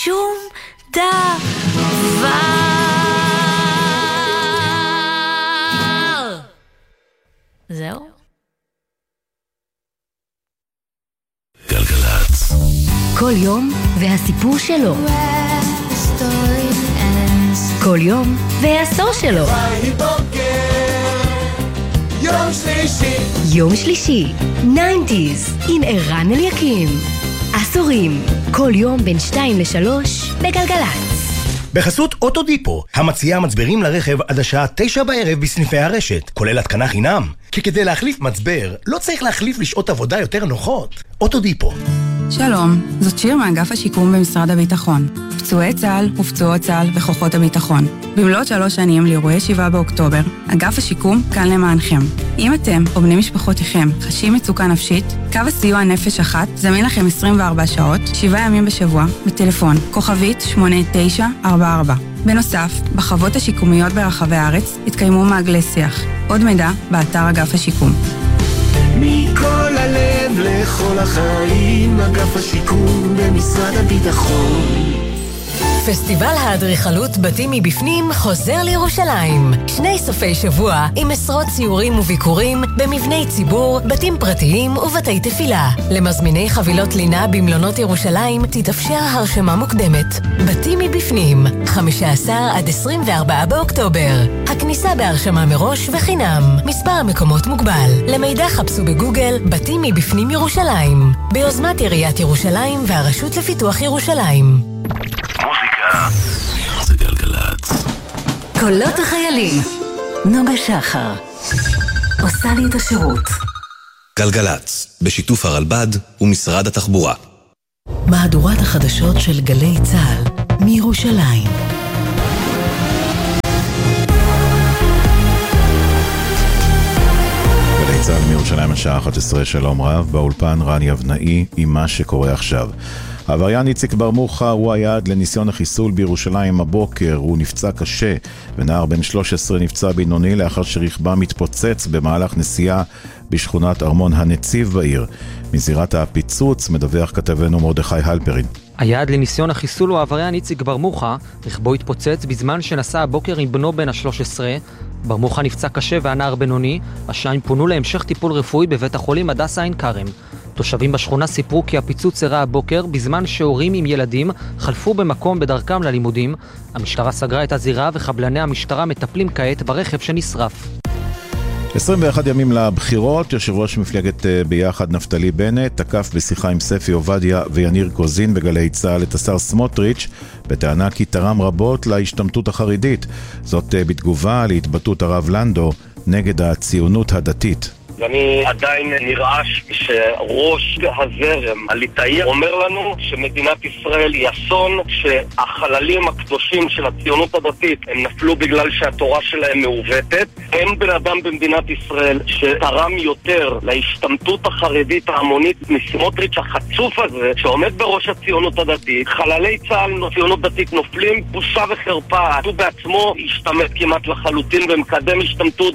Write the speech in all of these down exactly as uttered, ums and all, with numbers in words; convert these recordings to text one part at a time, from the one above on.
שום דבר. זהו? גלגלצ. כל יום והסיפור שלו. כל יום והעשור שלו. יום שלישי יום שלישי ניינטיז עם ערן אליקים. עשורים, כל יום בין שתיים לשלוש בגלגלצ. בחסות אוטודיפו, המציעה מצברים לרכב עד השעה תשע בערב בסניפי הרשת, כולל התקנה חינם. כי כדי להחליף מצבר, לא צריך להחליף לשעות עבודה יותר נוחות. אוטודיפו. שלום, זאת שיר מאגף השיקום במשרד הביטחון. פצועי צה"ל ופצועות צה"ל וכוחות הביטחון. במלאת שלוש שנים לאירועי שבעה באוקטובר, אגף השיקום כאן למענכם. אם אתם או בני משפחותיכם חשים מצוקה נפשית, קו הסיוע נפש אחת זמין לכם עשרים וארבע שעות, שבעה ימים בשבוע, בטלפון כוכבית שמונה תשע ארבע ארבע. בנוסף, בחוות השיקומיות ברחבי הארץ התקיימו מעגלי שיח. עוד מידע באתר אגף השיקום. מכל הלב לכל החיים, אגף השיקום במשרד הביטחון. פסטיבל האדריכלות בתים מבפנים חוזר לירושלים. שני סופי שבוע עם עשרות ציורים וביקורים במבני ציבור, בתים פרטיים ובתי תפילה. למזמיני חבילות לינה במלונות ירושלים תתאפשר הרשמה מוקדמת. בתים מבפנים, חמישה עשר עד עשרים וארבעה באוקטובר. הכניסה בהרשמה מראש וחינם. מספר המקומות מוגבל. למידע חפשו בגוגל בתים מבפנים ירושלים. ביוזמת עיריית ירושלים והרשות לפיתוח ירושלים. זה גלגלצ. קולות החיילים. נוגה שחר עושה לי את השירות. גלגלצ, בשיתוף הרלב"ד ומשרד התחבורה. מהדורת החדשות של גלי צה"ל מירושלים. גלי צה"ל מירושלים השעה אחת עשרה, שלום רב, באולפן רן יבנאי עם מה שקורה עכשיו. העבריין איציק ברמוחה הוא היעד לניסיון החיסול בירושלים הבוקר. הוא נפצע קשה, ונער בן שלוש עשרה נפצע בינוני לאחר שרכבה מתפוצץ במהלך נסיעה בשכונת ארמון הנציב בעיר. מזירת הפיצוץ מדווח כתבנו מרדכי הלפרין. היעד לניסיון החיסול הוא העבריין איציק ברמוחה. רכבו התפוצץ בזמן שנסע הבוקר עם בנו בן ה-שלוש עשרה. ברמוחה נפצע קשה והנער בינוני. השניים פונו להמשך טיפול רפואי בבית החולים הדסה עין כרם. תושבים בשכונה סיפרו כי הפיצוץ אירע הבוקר בזמן שהורים עם ילדים חלפו במקום בדרכם ללימודים. המשטרה סגרה את הזירה וחבלני המשטרה מטפלים כעת ברכב שנשרף. עשרים ואחד ימים לבחירות, יושב ראש מפלגת ביחד נפתלי בנט תקף בשיחה עם ספי עובדיה ויניר קוזין בגלי צה"ל את השר סמוטריץ' בטענה כי תרם רבות להשתמטות החרדית. זאת בתגובה להתבטאות הרב לנדו נגד הציונות הדתית. ואני עדיין נרעש שראש הזרם הליטאי אומר לנו שמדינת ישראל היא אסון, שהחללים הקדושים של הציונות הדתית הם נפלו בגלל שהתורה שלהם מעוותת. אין בן אדם במדינת ישראל שתרם יותר להשתמטות החרדית ההמונית מסמוטריץ' החצוף הזה שעומד בראש הציונות הדתית. חללי צה"ל הציונות דתית נופלים, בושה וחרפה. הוא בעצמו השתמט כמעט לחלוטין ומקדם השתמטות.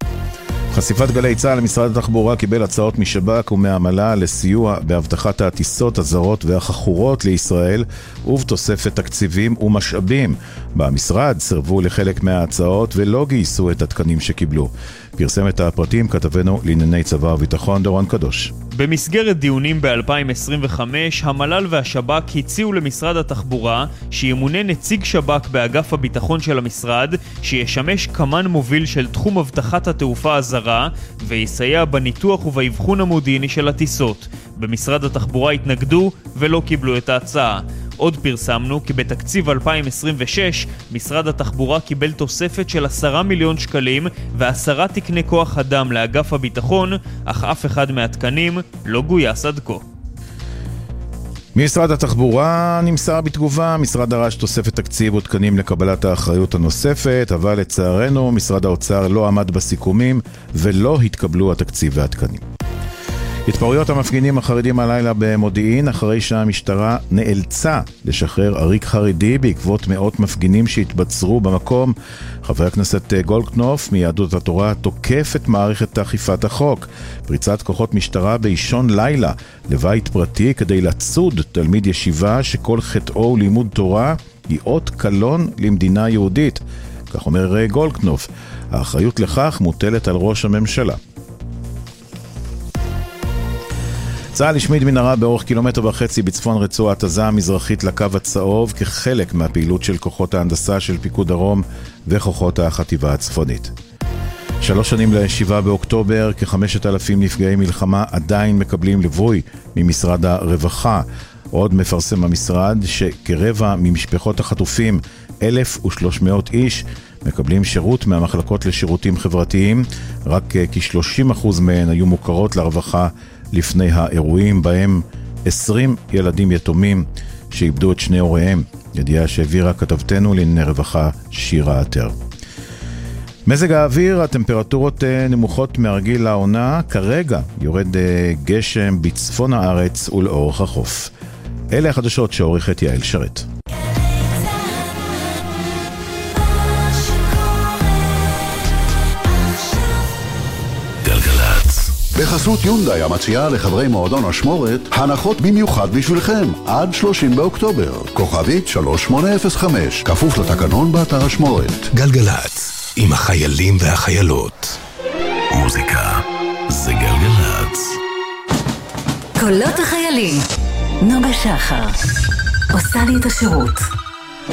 חשיפת גלי צה"ל, משרד התחבורה קיבל הצעות משב"כ ומהמל"ל לסיוע בהבטחת הטיסות הזרות והחכורות לישראל ובתוספת תקציבים ומשאבים. במשרד סרבו לחלק מההצעות ולא גייסו את התקנים שקיבלו. פרסם את הפרטים כתבנו לענייני צבא וביטחון דורון קדוש. במסגרת דיונים ב-אלפיים עשרים וחמש, המל"ל והשב"כ הציעו למשרד התחבורה שימונה נציג שב"כ באגף הביטחון של המשרד, שישמש כמן מוביל של תחום הבטחת התעופה הזרה ויסייע בניתוח ובאבחון המודיעיני של הטיסות. במשרד התחבורה התנגדו ולא קיבלו את ההצעה. עוד פרסמנו כי בתקציב אלפיים עשרים ושש משרד התחבורה קיבל תוספת של עשרה מיליון שקלים ועשרה תקני כוח אדם לאגף הביטחון, אך אף אחד מהתקנים לא גויס עד כה. משרד התחבורה נמסר בתגובה, משרד דרש תוספת תקציב ותקנים לקבלת האחריות הנוספת, אבל לצערנו משרד האוצר לא עמד בסיכומים ולא התקבלו התקציב והתקנים. התפרעויות המפגינים החרדים הלילה במודיעין, אחרי שהמשטרה נאלצה לשחרר עריק חרדי בעקבות מאות מפגינים שהתבצרו במקום. חבר הכנסת גולדקנופ מיהדות התורה תוקף את מערכת אכיפת החוק. פריצת כוחות משטרה באישון לילה לבית פרטי כדי לצוד תלמיד ישיבה שכל חטאו הוא לימוד תורה היא אות קלון למדינה יהודית. כך אומר גולדקנופ. האחריות לכך מוטלת על ראש הממשלה. צה"ל השמיד מנהרה באורך קילומטר וחצי בצפון רצועת עזה המזרחית לקו הצהוב כחלק מהפעילות של כוחות ההנדסה של פיקוד דרום וכוחות החטיבה הצפונית. שלוש שנים לשבעה באוקטובר, כחמשת אלפים נפגעי מלחמה עדיין מקבלים ליווי ממשרד הרווחה. עוד מפרסם המשרד שכרבע ממשפחות החטופים, אלף ושלוש מאות איש, מקבלים שירות מהמחלקות לשירותים חברתיים. רק כ-שלושים אחוז מהן היו מוכרות לרווחה לפני האירועים, בהם עשרים ילדים יתומים שאיבדו את שני הוריהם. ידיעה שהעבירה כתבתנו לענייני רווחה שירה עטר. מזג האוויר, הטמפרטורות נמוכות מהרגיל לעונה, כרגע יורד גשם בצפון הארץ ולאורך החוף. אלה החדשות שעורכת יעל שרת. בחסות יונדאי המציעה לחברי מועדון אשמורת הנחות במיוחד בשבילכם עד שלושים באוקטובר. כוכבית שלוש שמונה אפס חמש, כפוף לתקנון באתר אשמורת. גלגלץ, עם החיילים והחיילות. מוזיקה זה גלגלץ. קולות החיילים. נוגה שחר עושה לי את השירות.